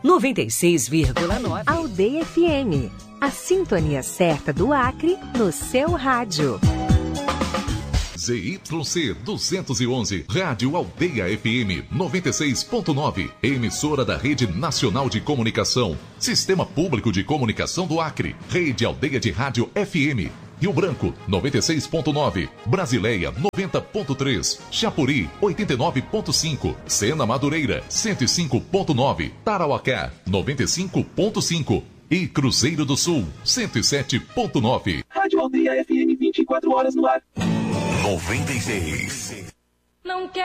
96,9. Aldeia FM. A sintonia certa do Acre no seu rádio. ZYC 211, Rádio Aldeia FM 96.9, emissora da Rede Nacional de Comunicação, Sistema Público de Comunicação do Acre, Rede Aldeia de Rádio FM, Rio Branco 96.9, Brasileia 90.3, Chapuri 89.5, Sena Madureira 105.9, Tarauacá 95.5 e Cruzeiro do Sul 107.9. Rádio Aldeia FM 24 horas no ar. 96. Não quero